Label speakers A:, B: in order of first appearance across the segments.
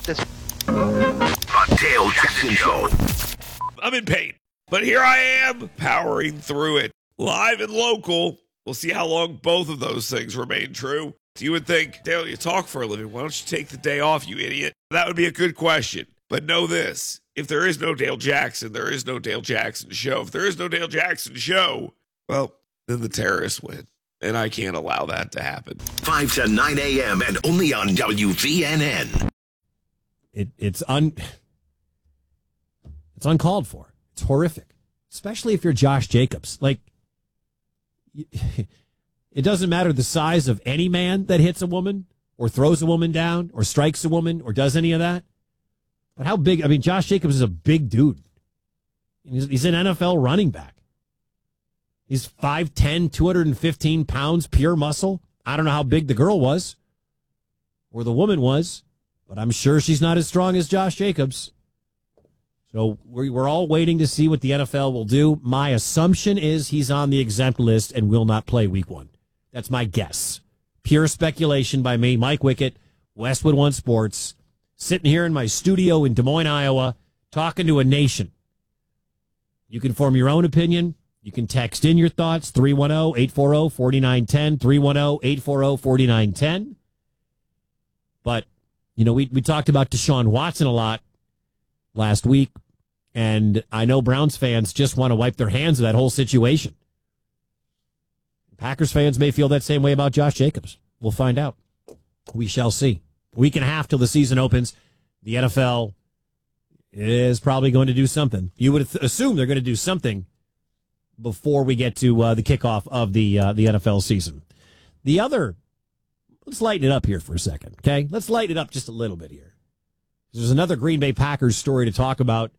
A: this.
B: The Dale Jackson Show.
C: I'm in pain, but here I am powering through it. Live and local. We'll see how long both of those things remain true. You would think, Dale, you talk for a living. Why don't you take the day off, you idiot? That would be a good question. But know this. If there is no Dale Jackson, there is no Dale Jackson Show. If there is no Dale Jackson Show, well, then the terrorists win. And I can't allow that to happen.
B: 5 to 9 a.m. and only on WVNN.
D: It's uncalled for. It's horrific. Especially if you're Josh Jacobs. Like, it doesn't matter the size of any man that hits a woman or throws a woman down or strikes a woman or does any of that. But how big? I mean, Josh Jacobs is a big dude. He's an NFL running back. He's 5'10", 215 pounds, pure muscle. I don't know how big the girl was or the woman was, but I'm sure she's not as strong as Josh Jacobs. So we're all waiting to see what the NFL will do. My assumption is he's on the exempt list and will not play week 1. That's my guess. Pure speculation by me, Mike Wickett, Westwood One Sports, sitting here in my studio in Des Moines, Iowa, talking to a nation. You can form your own opinion. You can text in your thoughts, 310-840-4910, 310-840-4910. But, you know, we talked about Deshaun Watson a lot last week, and I know Browns fans just want to wipe their hands of that whole situation. Packers fans may feel that same way about Josh Jacobs. We'll find out. We shall see. A week and a half till the season opens. The NFL is probably going to do something. You would assume they're going to do something before we get to the kickoff of the NFL season. Let's lighten it up here for a second, okay? Let's lighten it up just a little bit here. There's another Green Bay Packers story to talk about.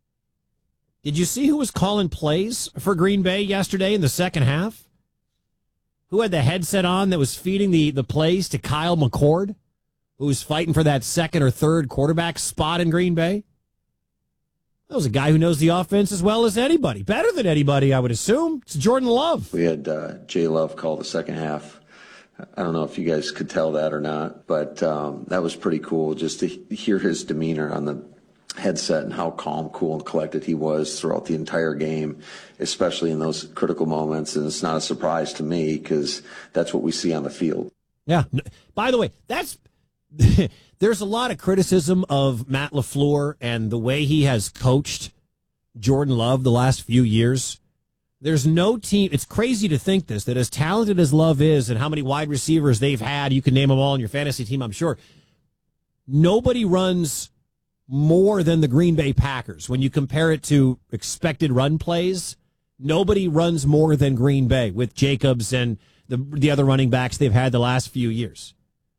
D: Did you see who was calling plays for Green Bay yesterday in the second half? Who had the headset on that was feeding the plays to Kyle McCord, who was fighting for that second or third quarterback spot in Green Bay? That was a guy who knows the offense as well as anybody. Better than anybody, I would assume. It's Jordan Love.
E: We had Jay Love call the second half. I don't know if you guys could tell that or not, but that was pretty cool just to hear his demeanor on the headset and how calm, cool, and collected he was throughout the entire game, especially in those critical moments. And it's not a surprise to me because that's what we see on the field.
D: Yeah. By the way, there's a lot of criticism of Matt LaFleur and the way he has coached Jordan Love the last few years. There's no team. It's crazy to think this, that as talented as Love is and how many wide receivers they've had, you can name them all on your fantasy team, I'm sure. Nobody runs more than the Green Bay Packers. When you compare it to expected run plays, nobody runs more than Green Bay with Jacobs and the other running backs they've had the last few years.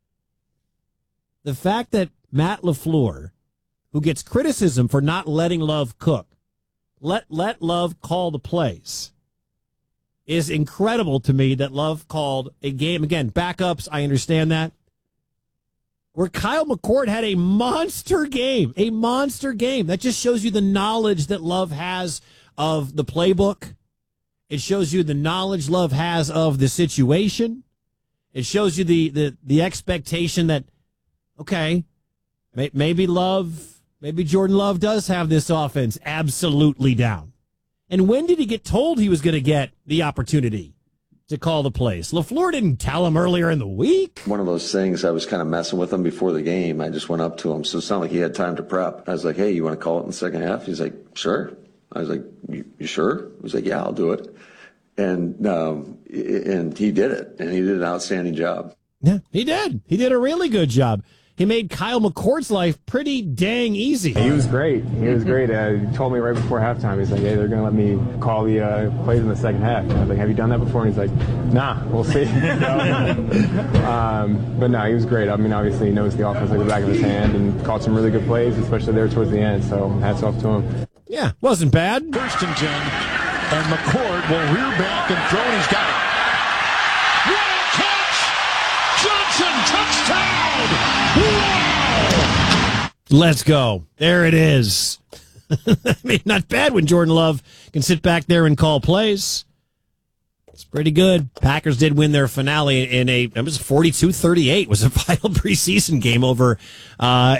D: The fact that Matt LaFleur, who gets criticism for not letting Love cook, let Love call the plays, is incredible to me. That Love called a game, again, backups, I understand that, where Kyle McCord had a monster game. That just shows you the knowledge that Love has of the playbook. It shows you the knowledge Love has of the situation. It shows you the expectation that, okay, maybe Jordan Love does have this offense absolutely down. And when did he get told he was going to get the opportunity to call the plays? LaFleur didn't tell him earlier in the week.
E: One of those things, I was kind of messing with him before the game. I just went up to him, so it's not like he had time to prep. I was like, hey, you want to call it in the second half? He's like, sure. I was like, you sure? He was like, yeah, I'll do it. And he did it, and he did an outstanding job.
D: Yeah, he did. He did a really good job. He made Kyle McCord's life pretty dang easy.
F: He was great. He told me right before halftime, he's like, hey, they're going to let me call the plays in the second half. I was like, have you done that before? And he's like, nah, we'll see. But no, he was great. I mean, obviously he knows the offense like the back of his hand and called some really good plays, especially there towards the end. So hats off to him.
D: Yeah, wasn't bad.
G: First and 10, and McCord will rear back and throw, and he's got it. What a catch! Johnson, touchdown! Wow!
D: Let's go. There it is. I mean, not bad when Jordan Love can sit back there and call plays. It's pretty good. Packers did win their finale in it was 42-38 was a final preseason game over